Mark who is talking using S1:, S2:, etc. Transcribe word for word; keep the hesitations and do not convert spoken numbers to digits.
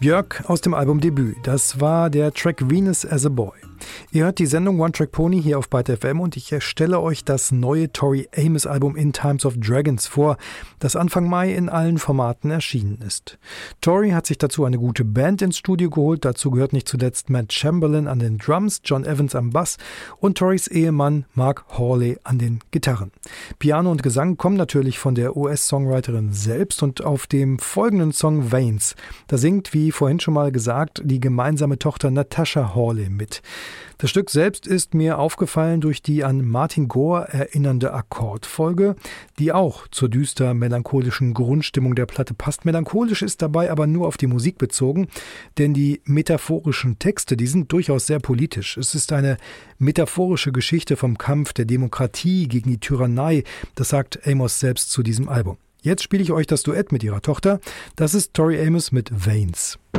S1: Björk aus dem Album Debüt. Das war der Track Venus as a Boy. Ihr hört die Sendung One Track Pony hier auf Byte F M und ich stelle euch das neue Tori Amos Album In Times of Dragons vor, das Anfang Mai in allen Formaten erschienen ist. Tori hat sich dazu eine gute Band ins Studio geholt. Dazu gehört nicht zuletzt Matt Chamberlain an den Drums, John Evans am Bass und Toris Ehemann Mark Hawley an den Gitarren. Piano und Gesang kommen natürlich von der U S-Songwriterin selbst und auf dem folgenden Song Veins, da singt, wie vorhin schon mal gesagt, die gemeinsame Tochter Natasha Hawley mit. Das Stück selbst ist mir aufgefallen durch die an Martin Gore erinnernde Akkordfolge, die auch zur düster melancholischen Grundstimmung der Platte passt. Melancholisch ist dabei aber nur auf die Musik bezogen, denn die metaphorischen Texte, die sind durchaus sehr politisch. Es ist eine metaphorische Geschichte vom Kampf der Demokratie gegen die Tyrannei, das sagt Amos selbst zu diesem Album. Jetzt spiele ich euch das Duett mit ihrer Tochter. Das ist Tori Amos mit Veins.